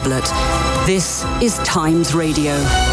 tablet. This is Times Radio.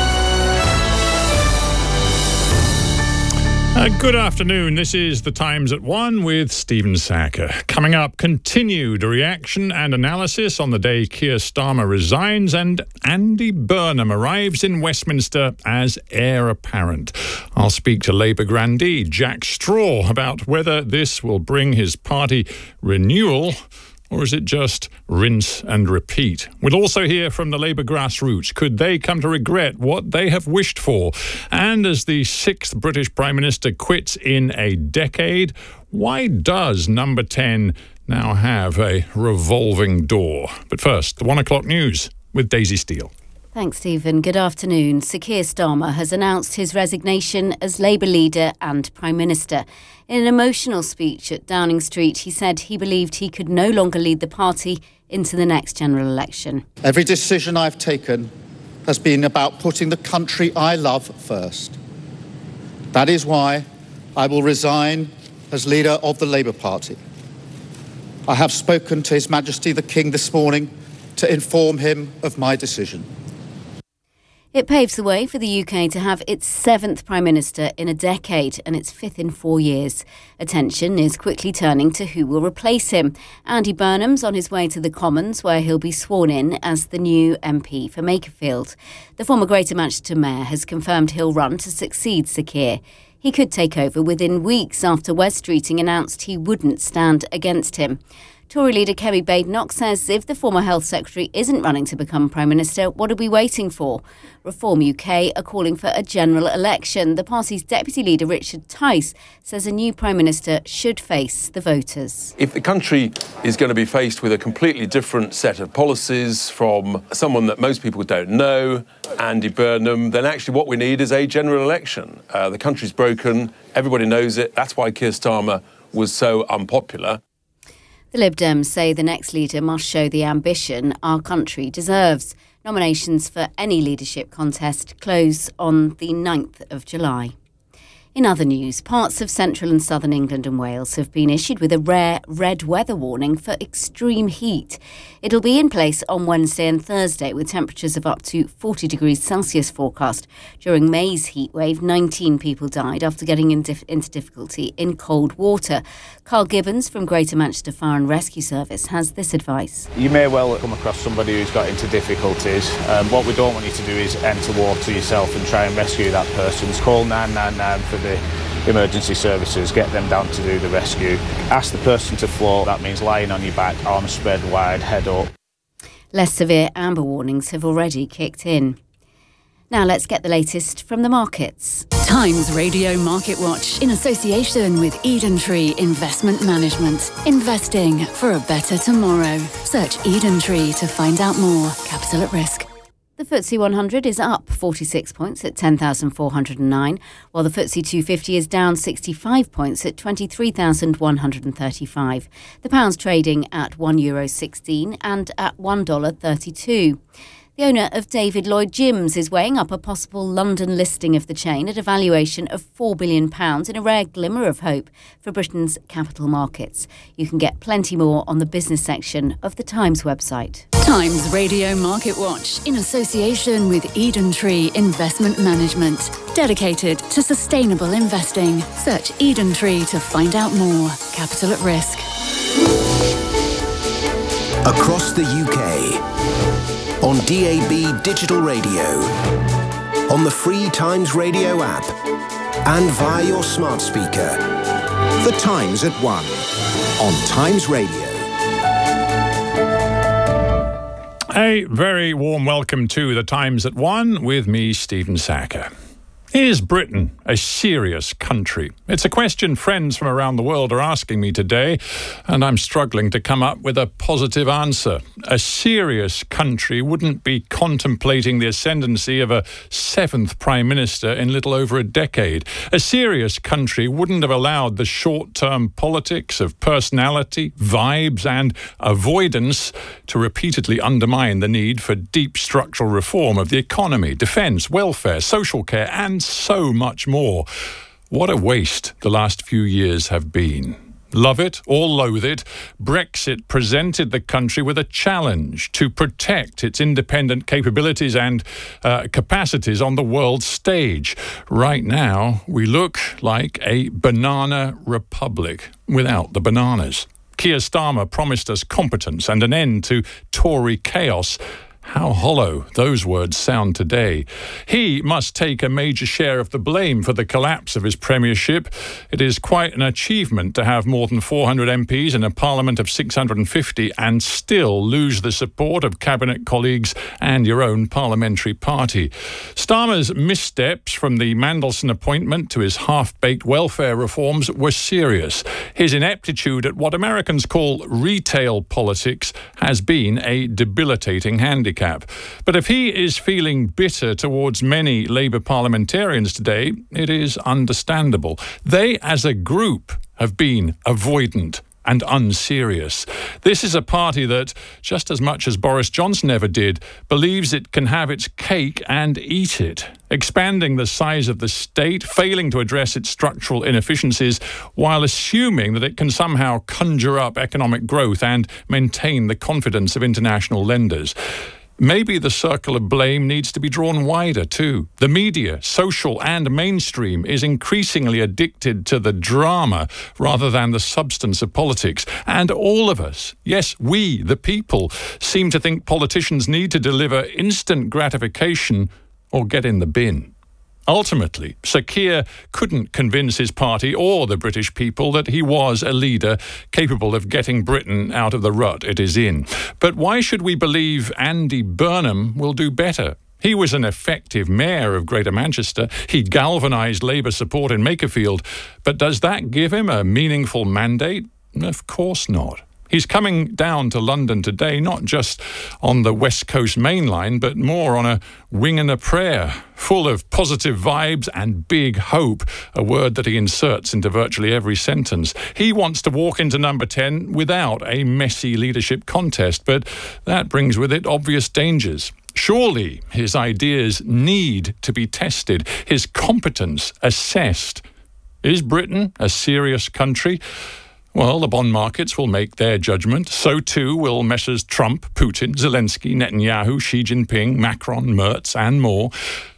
Good afternoon. This is The Times at 1 with Stephen Sackur. Coming up, continued reaction and analysis on the day Keir Starmer resigns and Andy Burnham arrives in Westminster as heir apparent. I'll speak to Labour grandee Jack Straw about whether this will bring his party renewal, or is it just rinse and repeat? We'll also hear from the Labour grassroots. Could they come to regret what they have wished for? And as the 6th British Prime Minister quits in a decade, why does Number 10 now have a revolving door? But first, the 1 o'clock news with Daisy Steele. Thanks, Stephen. Good afternoon. Sir Keir Starmer has announced his resignation as Labour leader and Prime Minister. In an emotional speech at Downing Street, he said he believed he could no longer lead the party into the next general election. Every decision I've taken has been about putting the country I love first. That is why I will resign as leader of the Labour Party. I have spoken to His Majesty the King this morning to inform him of my decision. It paves the way for the UK to have its 7th Prime Minister in a decade and its 5th in 4 years. Attention is quickly turning to who will replace him. Andy Burnham's on his way to the Commons, where he'll be sworn in as the new MP for Makerfield. The former Greater Manchester Mayor has confirmed he'll run to succeed Sir Keir. He could take over within weeks after Wes Streeting announced he wouldn't stand against him. Tory leader Kemi Badenoch says if the former Health Secretary isn't running to become Prime Minister, what are we waiting for? Reform UK are calling for a general election. The party's Deputy Leader Richard Tice says a new Prime Minister should face the voters. If the country is going to be faced with a completely different set of policies from someone that most people don't know, Andy Burnham, then actually what we need is a general election. The country's broken, everybody knows it. That's why Keir Starmer was so unpopular. The Lib Dems say the next leader must show the ambition our country deserves. Nominations for any leadership contest close on the 9th of July. In other news, parts of central and southern England and Wales have been issued with a rare red weather warning for extreme heat. It'll be in place on Wednesday and Thursday with temperatures of up to 40 degrees Celsius forecast. During May's heatwave, 19 people died after getting into difficulty in cold water. Carl Gibbons from Greater Manchester Fire and Rescue Service has this advice. You may well come across somebody who's got into difficulties. What we don't want you to do is enter water yourself and try and rescue that person. Call 999 for the emergency services, get them down to do the rescue. Ask the person to float, that means lying on your back, arms spread wide, head up. Less severe amber warnings have already kicked in. Now let's get the latest from the markets. Times Radio Market Watch in association with Eden Tree Investment Management. Investing for a better tomorrow. Search Eden Tree to find out more. Capital at risk. The FTSE 100 is up 46 points at 10,409, while the FTSE 250 is down 65 points at 23,135. The pound's trading at €1.16 and at $1.32. The owner of David Lloyd Gyms is weighing up a possible London listing of the chain at a valuation of £4 billion in a rare glimmer of hope for Britain's capital markets. You can get plenty more on the business section of the Times website. Times Radio Market Watch in association with Eden Tree Investment Management. Dedicated to sustainable investing. Search Eden Tree to find out more. Capital at risk. Across the UK. On DAB Digital Radio, on the free Times Radio app, and via your smart speaker. The Times at 1, on Times Radio. A very warm welcome to The Times at 1 with me, Stephen Sackur. Is Britain a serious country? It's a question friends from around the world are asking me today, and I'm struggling to come up with a positive answer. A serious country wouldn't be contemplating the ascendancy of a 7th Prime Minister in little over a decade. A serious country wouldn't have allowed the short-term politics of personality, vibes and avoidance to repeatedly undermine the need for deep structural reform of the economy, defence, welfare, social care and so much more. What a waste the last few years have been. Love it or loathe it, Brexit presented the country with a challenge to protect its independent capabilities and capacities on the world stage. Right now, we look like a banana republic without the bananas. Keir Starmer promised us competence and an end to Tory chaos. How hollow those words sound today. He must take a major share of the blame for the collapse of his premiership. It is quite an achievement to have more than 400 MPs in a parliament of 650 and still lose the support of cabinet colleagues and your own parliamentary party. Starmer's missteps from the Mandelson appointment to his half-baked welfare reforms were serious. His ineptitude at what Americans call retail politics has been a debilitating handicap. But if he is feeling bitter towards many Labour parliamentarians today, it is understandable. They, as a group, have been avoidant and unserious. This is a party that, just as much as Boris Johnson ever did, believes it can have its cake and eat it, expanding the size of the state, failing to address its structural inefficiencies, while assuming that it can somehow conjure up economic growth and maintain the confidence of international lenders. Maybe the circle of blame needs to be drawn wider too. The media, social and mainstream, is increasingly addicted to the drama rather than the substance of politics. And all of us, yes, we, the people, seem to think politicians need to deliver instant gratification or get in the bin. Ultimately, Sir Keir couldn't convince his party or the British people that he was a leader capable of getting Britain out of the rut it is in. But why should we believe Andy Burnham will do better? He was an effective mayor of Greater Manchester. He galvanised Labour support in Makerfield. But does that give him a meaningful mandate? Of course not. He's coming down to London today, not just on the West Coast main line, but more on a wing and a prayer, full of positive vibes and big hope, a word that he inserts into virtually every sentence. He wants to walk into number 10 without a messy leadership contest, but that brings with it obvious dangers. Surely his ideas need to be tested, his competence assessed. Is Britain a serious country? Well, the bond markets will make their judgment. So too will Messrs. Trump, Putin, Zelensky, Netanyahu, Xi Jinping, Macron, Merz and more.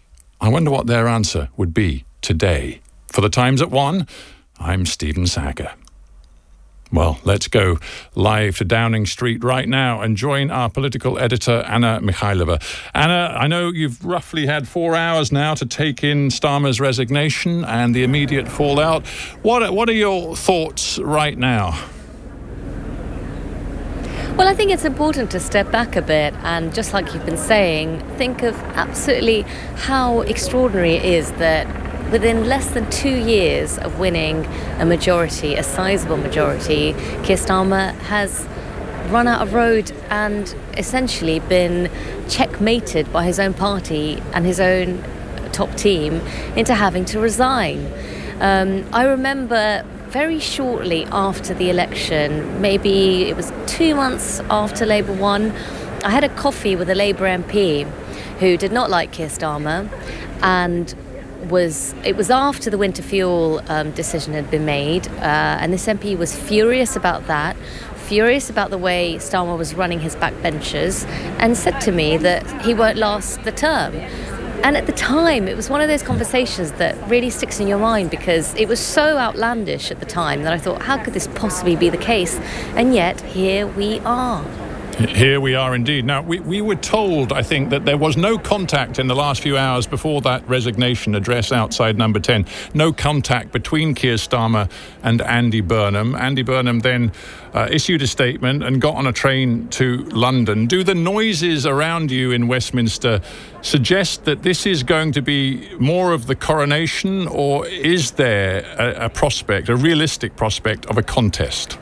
I wonder what their answer would be today. For the Times at 1, I'm Stephen Sacker. Well, let's go live to Downing Street right now and join our political editor, Anna Mikhailova. Anna, I know you've roughly had 4 hours now to take in Starmer's resignation and the immediate fallout. What are your thoughts right now? Well, I think it's important to step back a bit and, just like you've been saying, think of absolutely how extraordinary it is that within less than 2 years of winning a majority, a sizable majority, Keir Starmer has run out of road and essentially been checkmated by his own party and his own top team into having to resign. I remember very shortly after the election, maybe it was 2 months after Labour won, I had a coffee with a Labour MP who did not like Keir Starmer, and it was after the winter fuel decision had been made, and this MP was furious about that, furious about the way Starmer was running his backbenchers, and said to me that he won't last the term. And at the time, it was one of those conversations that really sticks in your mind, because it was so outlandish at the time that I thought, how could this possibly be the case? And yet, here we are. Here we are indeed. Now, we were told, I think, that there was no contact in the last few hours before that resignation address outside number 10. No contact between Keir Starmer and Andy Burnham. Andy Burnham then issued a statement and got on a train to London. Do the noises around you in Westminster suggest that this is going to be more of the coronation, or is there a prospect, a realistic prospect of a contest?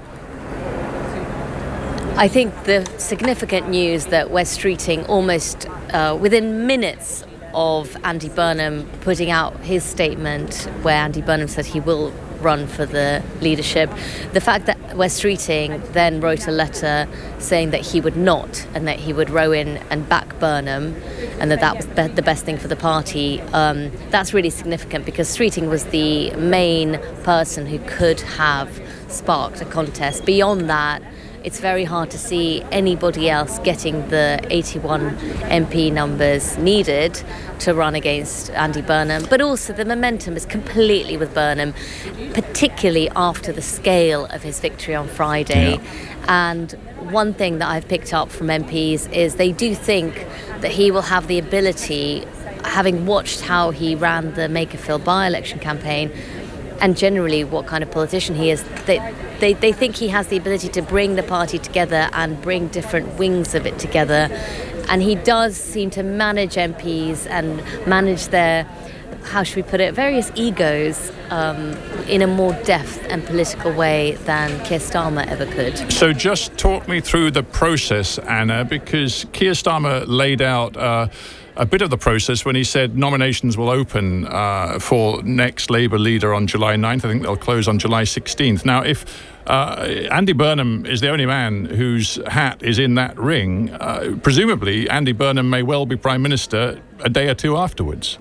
I think the significant news that we're streeting almost within minutes of Andy Burnham putting out his statement, where Andy Burnham said he will run for the leadership, the fact that Wes Streeting then wrote a letter saying that he would not, and that he would row in and back Burnham, and that was the best thing for the party, that's really significant, because Streeting was the main person who could have sparked a contest. Beyond that, it's very hard to see anybody else getting the 81 MP numbers needed to run against Andy Burnham. But also the momentum is completely with Burnham, particularly after the scale of his victory on Friday. And one thing that I've picked up from MPs is they do think that he will have the ability, having watched how he ran the Makerfield by-election campaign and generally what kind of politician he is, they think he has the ability to bring the party together and bring different wings of it together. And he does seem to manage MPs and manage their, how should we put it, various egos in a more deft and political way than Keir Starmer ever could. So just talk me through the process, Anna, because Keir Starmer laid out a bit of the process when he said nominations will open for next Labour leader on July 9th. I think they'll close on July 16th. Now, if Andy Burnham is the only man whose hat is in that ring, presumably Andy Burnham may well be Prime Minister a day or two afterwards.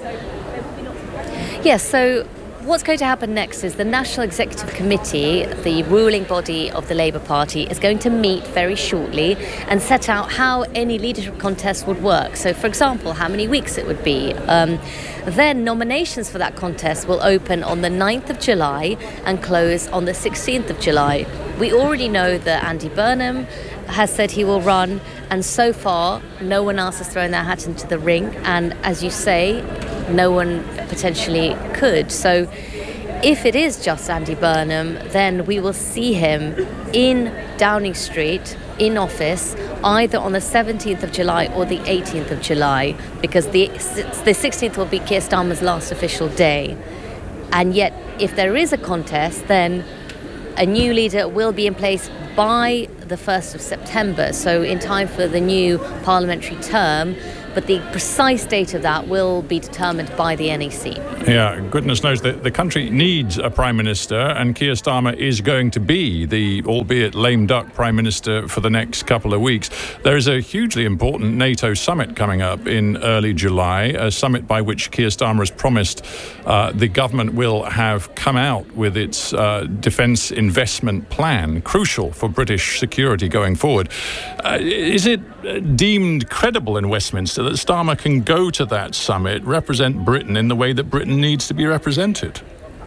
Yes, so what's going to happen next is the National Executive Committee, the ruling body of the Labour Party, is going to meet very shortly and set out how any leadership contest would work. So, for example, how many weeks it would be. Then nominations for that contest will open on the 9th of July and close on the 16th of July. We already know that Andy Burnham has said he will run, and so far no one else has thrown their hat into the ring, and as you say, no one potentially could. So if it is just Andy Burnham, then we will see him in Downing Street in office either on the 17th of July or the 18th of July, because the 16th will be Keir Starmer's last official day. And yet, if there is a contest, then a new leader will be in place by the 1st of September, so in time for the new parliamentary term. But the precise date of that will be determined by the NEC. Yeah, goodness knows that the country needs a Prime Minister, and Keir Starmer is going to be the, albeit lame duck, Prime Minister for the next couple of weeks. There is a hugely important NATO summit coming up in early July, a summit by which Keir Starmer has promised the government will have come out with its defence investment plan, crucial for British security going forward. Is it deemed credible in Westminster that Starmer can go to that summit, represent Britain in the way that Britain needs to be represented?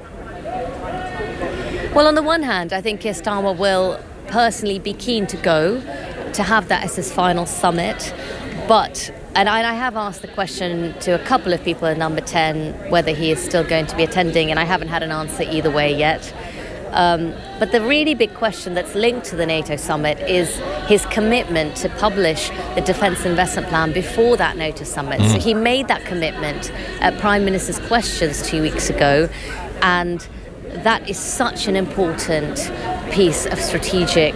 Well, on the one hand, I think Keir Starmer will personally be keen to go, to have that as his final summit. But, and I have asked the question to a couple of people in Number 10 whether he is still going to be attending, and I haven't had an answer either way yet. But the really big question that's linked to the NATO summit is his commitment to publish the defence investment plan before that NATO summit. So he made that commitment at Prime Minister's Questions 2 weeks ago, and that is such an important piece of strategic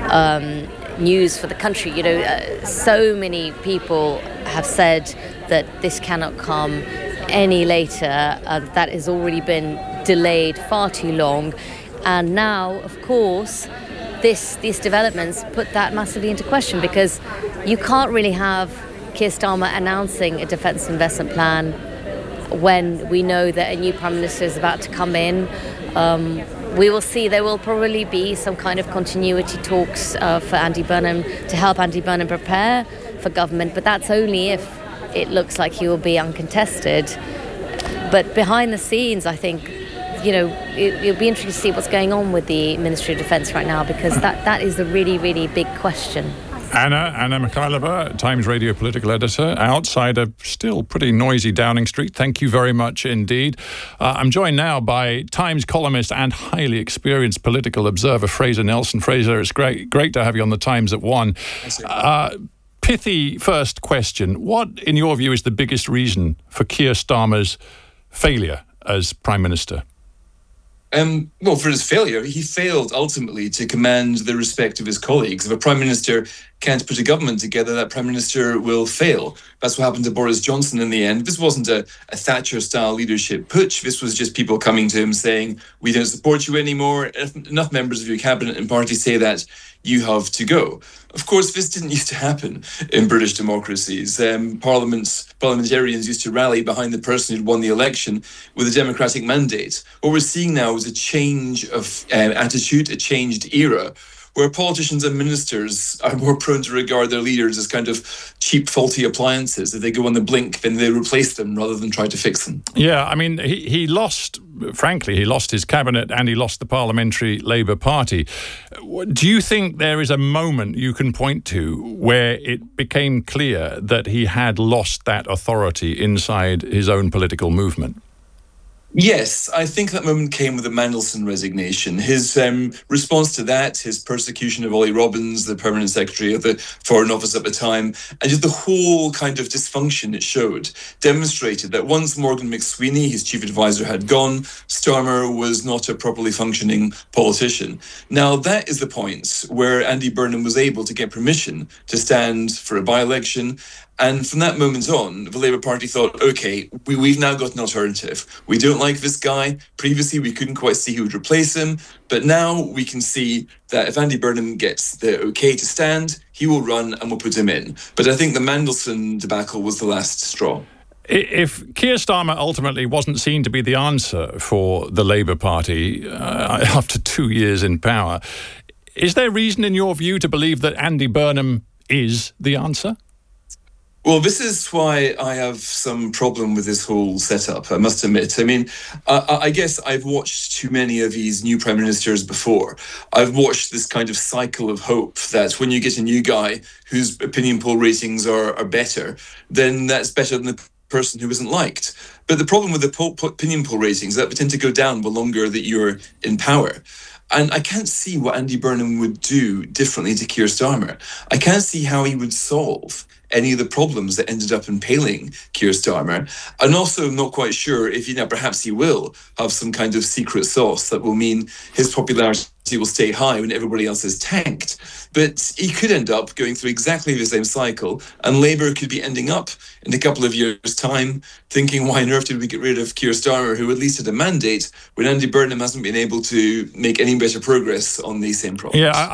news for the country. You know, so many people have said that this cannot come any later. That has already been delayed far too long. And now, of course, these developments put that massively into question, because you can't really have Keir Starmer announcing a defence investment plan when we know that a new Prime Minister is about to come in. We will see. There will probably be some kind of continuity talks for Andy Burnham to help Andy Burnham prepare for government, but that's only if it looks like he will be uncontested. But behind the scenes, I think, you know, it'll be interesting to see what's going on with the Ministry of Defence right now, because that is a really, really big question. Anna Mikhailova, Times Radio political editor, outside a still pretty noisy Downing Street. Thank you very much indeed. I'm joined now by Times columnist and highly experienced political observer Fraser Nelson. Fraser, it's great to have you on the Times at 1. Pithy first question. What, in your view, is the biggest reason for Keir Starmer's failure as Prime Minister? Well, for his failure, he failed ultimately to command the respect of his colleagues. If a Prime Minister can't put a government together, that Prime Minister will fail. That's what happened to Boris Johnson in the end. This wasn't a Thatcher-style leadership putsch. This was just people coming to him saying, we don't support you anymore. If enough members of your cabinet and party say that, you have to go. Of course, this didn't used to happen in British democracies. Parliamentarians used to rally behind the person who'd won the election with a democratic mandate. What we're seeing now is a change of attitude, a changed era, where politicians and ministers are more prone to regard their leaders as kind of cheap, faulty appliances. If they go on the blink, then they replace them rather than try to fix them. Yeah, I mean, he lost his cabinet and he lost the Parliamentary Labour Party. Do you think there is a moment you can point to where it became clear that he had lost that authority inside his own political movement? Yes, I think that moment came with the Mandelson resignation. His response to that, his persecution of Ollie Robbins, the permanent secretary of the Foreign Office at the time, and just the whole kind of dysfunction it showed, demonstrated that once Morgan McSweeney, his chief advisor, had gone, Starmer was not a properly functioning politician. Now, that is the point where Andy Burnham was able to get permission to stand for a by-election. And from that moment on, the Labour Party thought, OK, we've now got an alternative. We don't like this guy. Previously, we couldn't quite see who would replace him. But now we can see that if Andy Burnham gets the OK to stand, he will run and we'll put him in. But I think the Mandelson debacle was the last straw. If Keir Starmer ultimately wasn't seen to be the answer for the Labour Party after 2 years in power, is there reason in your view to believe that Andy Burnham is the answer? Well, this is why I have some problem with this whole setup, I must admit. I mean, I guess I've watched too many of these new prime ministers before. I've watched this kind of cycle of hope that when you get a new guy whose opinion poll ratings are better, then that's better than the person who isn't liked. But the problem with the opinion poll ratings is that they tend to go down the longer that you're in power. And I can't see what Andy Burnham would do differently to Keir Starmer. I can't see how he would solve any of the problems that ended up impaling Keir Starmer. And also, I'm not quite sure if, perhaps he will have some kind of secret sauce that will mean his popularity will stay high when everybody else is tanked. But he could end up going through exactly the same cycle, and Labour could be ending up in a couple of years' time thinking, why on earth did we get rid of Keir Starmer, who at least had a mandate, when Andy Burnham hasn't been able to make any better progress on these same problems? Yeah,